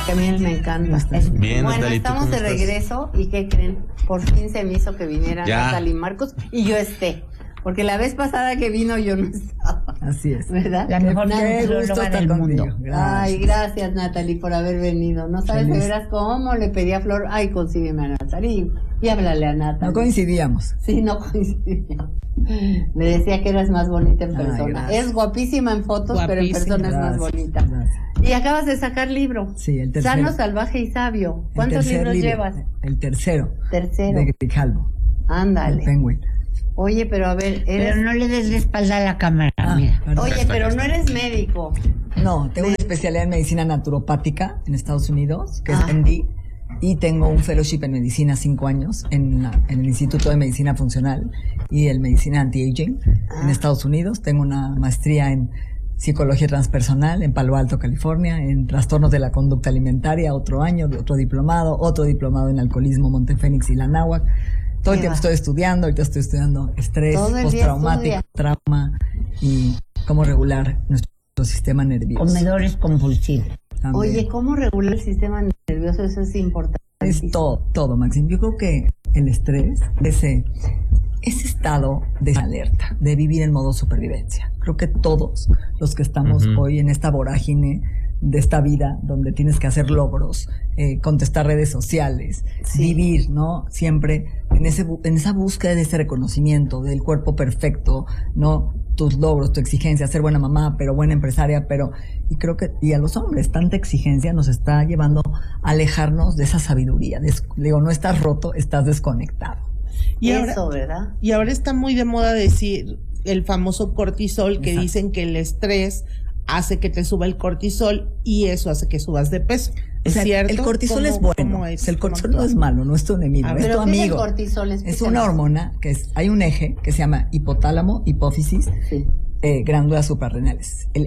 Que a mí me encanta. Bien, bueno, Natalie, estamos de regreso y ¿qué creen? Por fin se me hizo que viniera Natalie Marcos y yo esté. Porque la vez pasada que vino yo no estaba. Así es. ¿Verdad? La mejor nutrióloga del mundo. Gracias. Ay, gracias Natalie por haber venido. No sabes de veras cómo le pedí a Flor, ay, consígueme a Natalie y háblale a Natalie. No coincidíamos. Sí, no coincidíamos. Le decía que eras más bonita en persona. Ay, es guapísima en fotos, pero en persona es más bonita. Gracias. Y acabas de sacar libro. Sí, el tercero. Sano, salvaje y sabio. ¿Cuántos libros llevas? El tercero. Tercero. De Grijalvo. Ándale. El Penguin. Oye, pero a ver, Pero no le des la espalda a la cámara, mira. Oye, pero no eres médico. No, tengo una especialidad en medicina naturopática en Estados Unidos, que es MD, y tengo un fellowship en medicina 5 años en el Instituto de Medicina Funcional y el Medicina Anti-Aging en Estados Unidos. Tengo una maestría en psicología transpersonal en Palo Alto, California, en trastornos de la conducta alimentaria, otro diplomado en alcoholismo, Montefénix y la Náhuac. Todo el tiempo estoy estudiando, ahorita estoy estudiando estrés postraumático, trauma y cómo regular nuestro sistema nervioso. Comedores compulsivos. También. Oye, ¿cómo regular el sistema nervioso? Eso es importante. Es todo, Maxim. Yo creo que el estrés, ese estado de alerta, de vivir en modo supervivencia. Creo que todos los que estamos hoy en esta vorágine de esta vida donde tienes que hacer logros, contestar redes sociales, vivir, ¿no? Siempre en esa búsqueda de ese reconocimiento del cuerpo perfecto, ¿no? Tus logros, tu exigencia, ser buena mamá, pero buena empresaria, y creo que, y a los hombres, tanta exigencia nos está llevando a alejarnos de esa sabiduría. No estás roto, estás desconectado. Y eso, ahora, ¿verdad? Y ahora está muy de moda decir el famoso cortisol, que dicen que el estrés hace que te suba el cortisol y eso hace que subas de peso. ¿Es cierto? El cortisol es bueno. El cortisol no es malo, no es tu enemigo, es tu amigo. ¿Qué es el cortisol? Es una hormona hay un eje que se llama hipotálamo, hipófisis, glándulas suprarrenales, el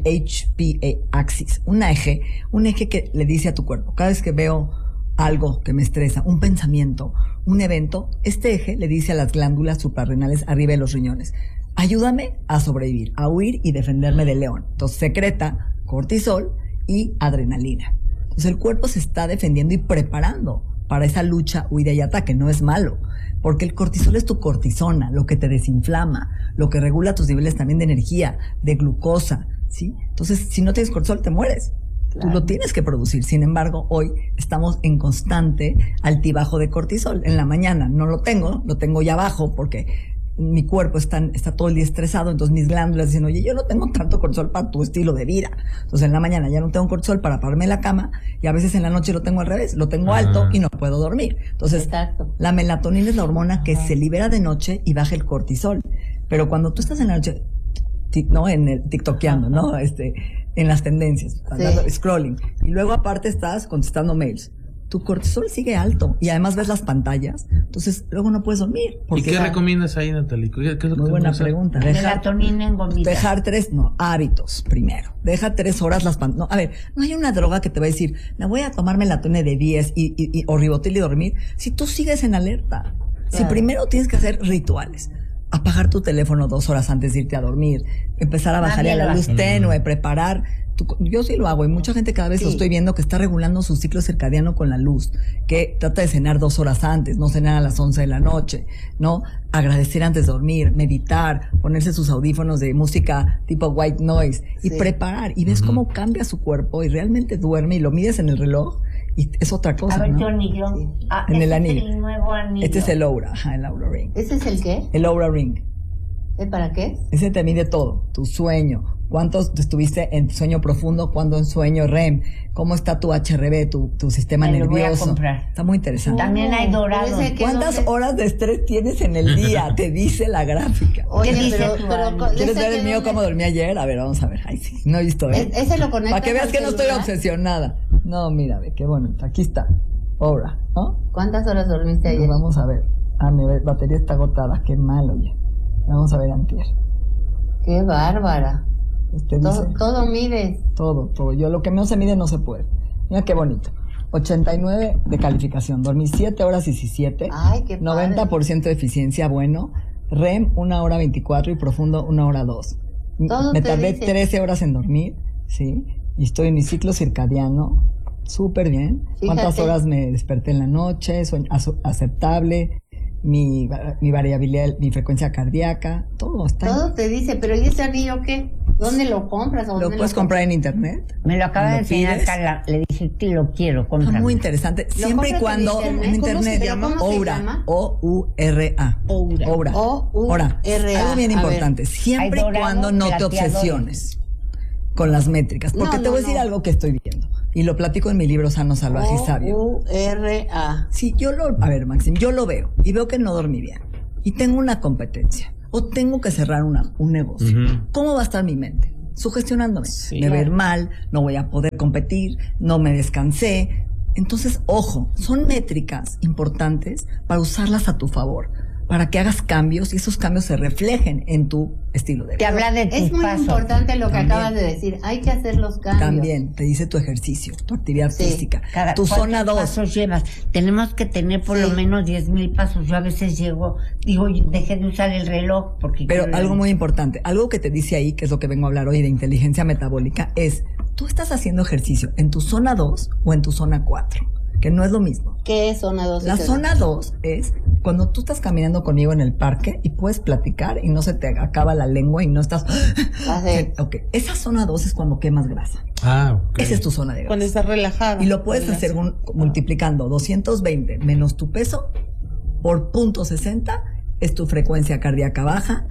HPA axis, un eje que le dice a tu cuerpo, cada vez que veo algo que me estresa, un pensamiento, un evento, este eje le dice a las glándulas suprarrenales arriba de los riñones: ayúdame a sobrevivir, a huir y defenderme del león. Entonces secreta cortisol y adrenalina. Entonces el cuerpo se está defendiendo y preparando para esa lucha, huida y ataque. No es malo, porque el cortisol es tu cortisona, lo que te desinflama, lo que regula tus niveles también de energía, de glucosa, ¿sí? Entonces, si no tienes cortisol, te mueres. Claro. Tú lo tienes que producir. Sin embargo, hoy estamos en constante altibajo de cortisol. En la mañana no lo tengo ya bajo porque mi cuerpo está todo el día estresado, entonces mis glándulas dicen: oye, yo no tengo tanto cortisol para tu estilo de vida. Entonces en la mañana ya no tengo cortisol para pararme en la cama, y a veces en la noche lo tengo al revés, lo tengo alto y no puedo dormir. Entonces la melatonina es la hormona que se libera de noche y baja el cortisol. Pero cuando tú estás en la noche, ¿no? En el tiktokeando, ¿no? En las tendencias, scrolling, y luego aparte estás contestando mails, tu cortisol sigue alto y además ves las pantallas, entonces luego no puedes dormir. ¿Y qué recomiendas ahí, Natalie? ¿Qué es lo muy que buena pregunta. Melatonina en gomitas. Dejar hábitos primero. Deja 3 horas las pantallas. No, a ver, no hay una droga que te va a decir: me voy a tomar melatonina de 10 o Ribotil y dormir, si tú sigues en alerta. Claro. Si primero tienes que hacer rituales, apagar tu teléfono 2 horas antes de irte a dormir, empezar a bajar a la luz tenue, preparar. Yo sí lo hago, y mucha gente cada vez lo estoy viendo que está regulando su ciclo circadiano con la luz, que trata de cenar 2 horas antes, no cenar a las 11 de la noche, ¿no? Agradecer antes de dormir, meditar, ponerse sus audífonos de música tipo white noise y preparar, y ves cómo cambia su cuerpo y realmente duerme, y lo mides en el reloj y es otra cosa. A ver, ¿no? tu anillo. En el anillo. Es el nuevo anillo. Este es el Oura, el Oura Ring. ¿Ese es el qué? El Oura Ring. ¿Para qué? Ese te mide todo, tu sueño, cuánto estuviste en sueño profundo, cuándo en sueño REM, cómo está tu HRV, tu sistema nervioso. Lo voy a comprar. Está muy interesante. También hay dorado. ¿Cuántas horas de estrés tienes en el día? Te dice la gráfica. Oye, pero ¿quieres ver el mío cómo dormí ayer? A ver, vamos a ver. Ay, sí, no he visto, Ese lo conectas. Para que veas que no estoy obsesionada. No, mira, ve, qué bonito. Aquí está. Obra, ¿no? ¿Cuántas horas dormiste ayer? Vamos a ver. Mi batería está agotada. Qué mal, oye. Vamos a ver antier. Qué bárbara. Todo mides. Todo. Yo lo que no se mide no se puede. Mira qué bonito. 89 de calificación. Dormí 7 horas 17. Ay, qué padre. 90% de eficiencia, bueno. REM 1 hora 24 y profundo 1 hora 2. Me tardé 13 horas en dormir, ¿sí? Y estoy en mi ciclo circadiano súper bien. Fíjate. ¿Cuántas horas me desperté en la noche? Sueño aceptable. Mi variabilidad, mi frecuencia cardíaca, todo está. Todo te dice, pero ¿y ese anillo qué? ¿Dónde lo compras? Lo puedes comprar en internet. Me lo acaba de enseñar pides. Carla. Le dije que lo quiero, Está comprar. muy interesante. Siempre y compras cuando en internet. ¿Cómo se Oura. llama? O-U-R-A. Oura. Ahora, algo bien A ver. importante. Siempre Hay y cuando no te dorados, obsesiones con las métricas. Porque te voy a decir algo que estoy viendo. Y lo platico en mi libro Sano, Salvaje y Sabio. O-U-R-A. Sí, a ver, Maxim, yo lo veo y veo que no dormí bien y tengo una competencia o tengo que cerrar un negocio. ¿Cómo va a estar mi mente? Sugestionándome. Sí. Me va a ir mal, no voy a poder competir, no me descansé. Entonces, ojo, son métricas importantes para usarlas a tu favor, para que hagas cambios y esos cambios se reflejen en tu estilo de Te vida. habla de tus Es muy pasos. importante lo que También. acabas de decir. Hay que hacer los cambios. También te dice tu ejercicio, tu actividad Sí. física, tu ¿Cuántos zona 2. pasos llevas? Tenemos que tener por lo Sí. menos 10,000 pasos. Yo a veces llego, digo, dejé de usar el reloj porque... Pero quiero- algo muy importante, algo que te dice ahí, que es lo que vengo a hablar hoy de inteligencia metabólica, es, tú estás haciendo ejercicio en tu zona 2 o en tu zona 4, que no es lo mismo. ¿Qué es zona 2? La zona 2 es cuando tú estás caminando conmigo en el parque y puedes platicar y no se te acaba la lengua y no estás... Así. Ok, esa zona 2 es cuando quemas grasa. Ok. Esa es tu zona de grasa. Cuando estás relajada. Y lo puedes hacer multiplicando 220 menos tu peso por 0.60 es tu frecuencia cardíaca baja.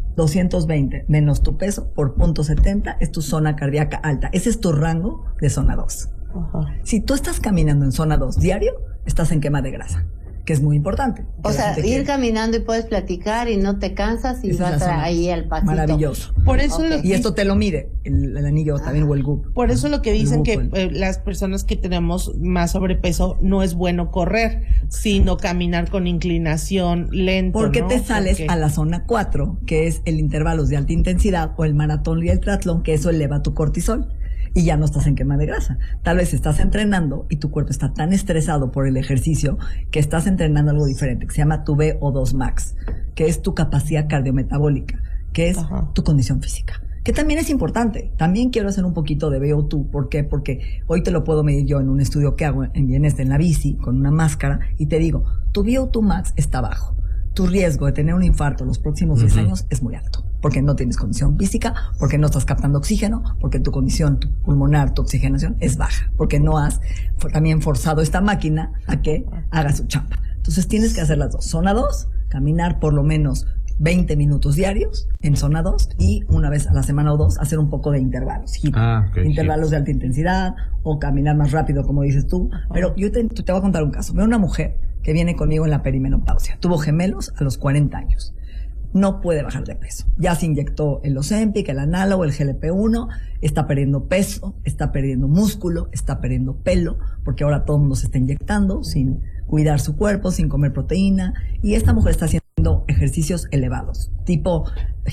220 menos tu peso por 0.70 es tu zona cardíaca alta. Ese es tu rango de zona 2. Ajá. Si tú estás caminando en zona 2 diario, estás en quema de grasa, que es muy importante. O sea, ir caminando y puedes platicar y no te cansas y Esa es vas la zona ahí 2. al pasito. Maravilloso. Por eso Ok. Y esto te lo mide el anillo también o el GUP. Por eso lo que dicen El que GUP, las personas que tenemos más sobrepeso no es bueno correr, sino caminar con inclinación lento. Porque ¿no? te sales Porque- a la zona 4, que es el intervalos de alta intensidad o el maratón y el triatlón, que eso eleva tu cortisol. Y ya no estás en quema de grasa. Tal vez estás entrenando y tu cuerpo está tan estresado por el ejercicio que estás entrenando algo diferente, que se llama tu VO2 max, que es tu capacidad cardiometabólica, que es Ajá. tu condición física. Que también es importante. También quiero hacer un poquito de VO2. ¿Por qué? Porque hoy te lo puedo medir yo en un estudio que hago en la bici, con una máscara, y te digo, tu VO2 max está bajo. Tu riesgo de tener un infarto los próximos 10 años es muy alto. Porque no tienes condición física, porque no estás captando oxígeno, porque tu condición tu pulmonar, tu oxigenación es baja, porque no has también forzado esta máquina a que haga su chamba. Entonces tienes que hacer las dos. Zona 2, caminar por lo menos 20 minutos diarios en zona 2 y una vez a la semana o dos hacer un poco de intervalos. Intervalos de alta intensidad o caminar más rápido, como dices tú. Pero yo te voy a contar un caso. Veo una mujer que viene conmigo en la perimenopausia. Tuvo gemelos a los 40 años. No puede bajar de peso. Ya se inyectó el Ozempic, el análogo, el GLP-1, está perdiendo peso, está perdiendo músculo, está perdiendo pelo, porque ahora todo el mundo se está inyectando sin cuidar su cuerpo, sin comer proteína. Y esta mujer está haciendo ejercicios elevados, tipo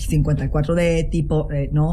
54D, tipo,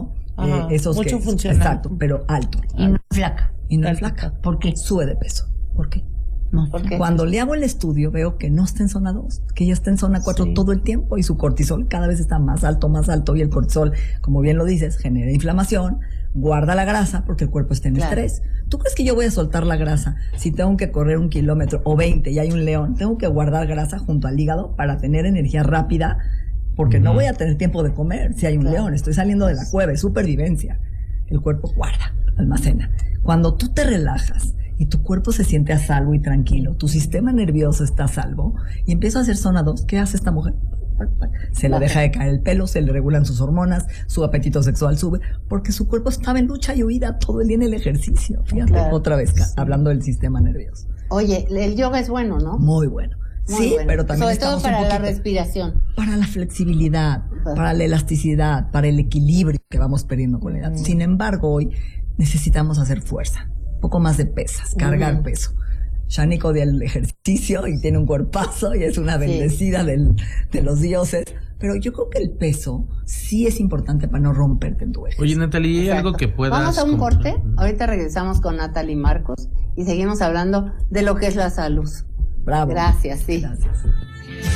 esos mucho que... funcional. Exacto, pero alto. Y no flaca. Y no es flaca. ¿Por qué? Sube de peso. ¿Por qué? No ¿Por sé. qué? Cuando le hago el estudio veo que no está en zona 2, que ya está en zona 4 Sí. todo el tiempo y su cortisol cada vez está más alto y el cortisol, como bien lo dices, genera inflamación, guarda la grasa porque el cuerpo está en Claro. estrés. ¿Tú crees que yo voy a soltar la grasa si tengo que correr 1 kilómetro o 20 y hay un león? Tengo que guardar grasa junto al hígado para tener energía rápida porque no voy a tener tiempo de comer si hay un león. Estoy saliendo de la cueva, es supervivencia. El cuerpo guarda, almacena. Cuando tú te relajas y tu cuerpo se siente a salvo y tranquilo, tu sistema nervioso está a salvo y empieza a hacer zona 2, ¿qué hace esta mujer? Se le deja de caer el pelo, se le regulan sus hormonas, su apetito sexual sube, porque su cuerpo estaba en lucha y huida todo el día en el ejercicio. Fíjate, Claro. otra vez, hablando del sistema nervioso. Oye, el yoga es bueno, ¿no? Muy bueno. Muy Sí, bueno. pero también sobre todo estamos para un la poquito- respiración. para la flexibilidad, Ajá. para la elasticidad, para el equilibrio que vamos perdiendo con la edad. Sin embargo, hoy necesitamos hacer fuerza, un poco más de pesas, cargar peso. Shanique odia el ejercicio y tiene un cuerpazo y es una bendecida de los dioses. Pero yo creo que el peso sí es importante para no romperte en tu eje. Oye, Natalia, ¿hay Exacto. algo que puedas... Vamos a un corte. Ahorita regresamos con Natalie Marcos y seguimos hablando de lo que es la salud. Bravo. Gracias, sí. Gracias.